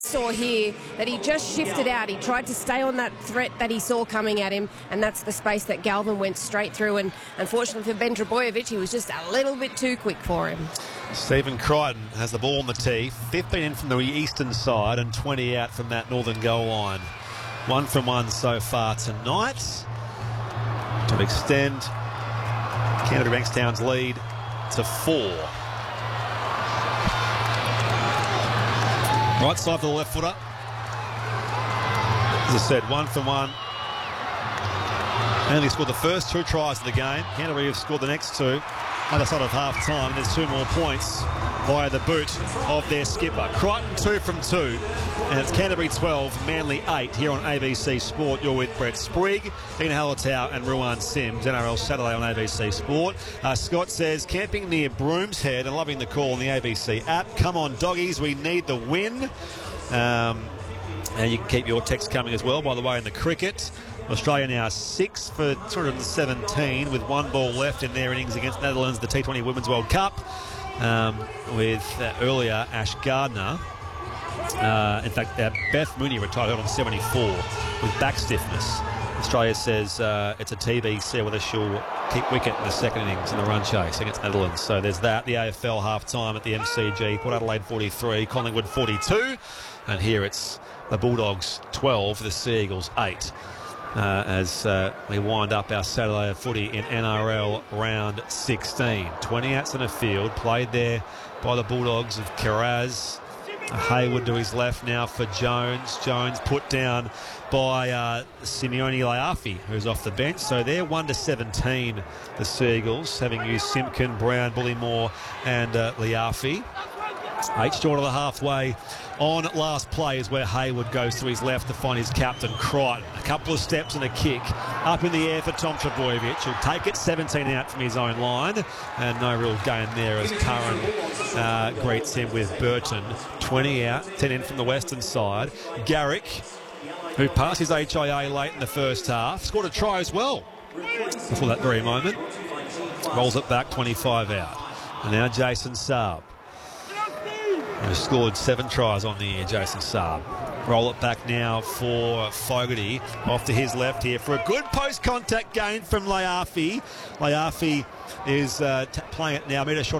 Saw here that he just shifted out. He tried to stay on that threat that he saw coming at him, and that's the space that Galvin went straight through. And unfortunately for Ben Trbojevic, he was just a little bit too quick for him. Stephen Crichton has the ball on the tee. 15 in from the eastern side and 20 out from that northern goal line. 1 from 1 so far tonight to extend Canterbury Bankstown's lead to 4. Right side for the left footer. As I said, 1 from 1. Only scored the first 2 tries of the game. Canterbury have scored the next 2. Other side of half time, and there's 2 more points via the boot of their skipper. Crichton 2 from 2. And it's Canterbury 12, Manly 8 here on ABC Sport. You're with Brett Sprigg, Dina Halatau and Ruan Sims. NRL Saturday on ABC Sport. Scott says, camping near Broomshead and loving the call on the ABC app. Come on, doggies, we need the win. And you can keep your text coming as well, by the way, in the cricket. Australia now 6 for 217 with 1 ball left in their innings against Netherlands, the T20 Women's World Cup, with earlier Ash Gardner. In fact, Beth Mooney retired on 74 with back stiffness. Australia says it's a TBC whether she'll keep wicket in the second innings in the run chase against Netherlands. So there's that. The AFL half-time at the MCG. Port Adelaide 43, Collingwood 42. And here it's the Bulldogs 12, the Sea Eagles 8. As we wind up our Saturday footy in NRL round 16. 20 outs in a field, played there by the Bulldogs of Kiraz. Hayward to his left now for Jones. Jones put down by Simeone Laafi, who's off the bench. So they're 1-17, the Seagulls, having used Simpkin, Brown, Bullymore and Laafi. 8 short of the halfway on last play is where Hayward goes to his left to find his captain, Crichton. A couple of steps and a kick up in the air for Tom Trbojevic. He'll take it 17 out from his own line, and no real gain there as Curran greets him with Burton. 20 out, 10 in from the western side. Garrick, who passed his HIA late in the first half, scored a try as well before that very moment. Rolls it back, 25 out. And now Jason Saab, who scored 7 tries on the year, Jason Saab. Roll it back now for Fogarty. Off to his left here for a good post-contact gain from Laafi. Laafi is playing it now, metre short